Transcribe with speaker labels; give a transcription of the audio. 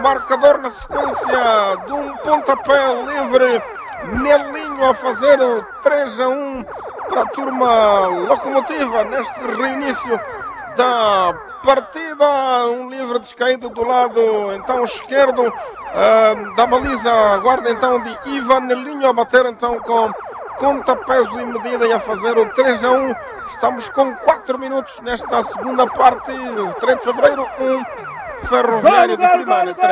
Speaker 1: marcador na sequência de um pontapé livre. Nelinho a fazer o 3-1 para a turma Locomotiva neste reinício da partida. Um livre descaído do lado então esquerdo da baliza. Guarda então de Ivan. Nelinho a bater então com conta-peso e medida e a fazer o 3-1. Estamos com 4 minutos nesta segunda parte. 3 de fevereiro, Ferroviário de Primavera.